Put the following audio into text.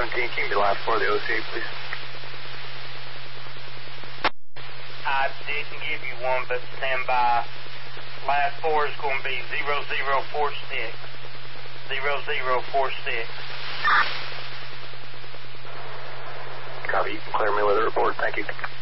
17, can you be last 4 of the OC, please? I didn't give you one, but stand by. Last 4 is going to be 0046. 0046. Copy, you can clear me with a report, thank you.